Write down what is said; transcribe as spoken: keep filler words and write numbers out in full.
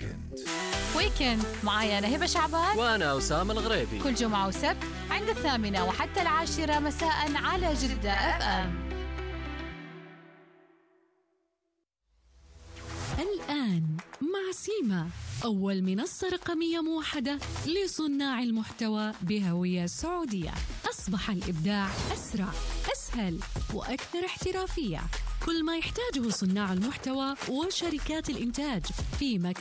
ويكند. ويكند معايا أنا هبة شعبان وأنا أسامة الغريبي، كل جمعة وسبت عند الثامنة وحتى العاشرة مساء على جدة اف ام. الآن مع سيما، أول منصة رقمية موحدة لصناع المحتوى بهوية سعودية. أصبح الإبداع أسرع، أسهل وأكثر احترافية. كل ما يحتاجه صناع المحتوى وشركات الإنتاج في مكان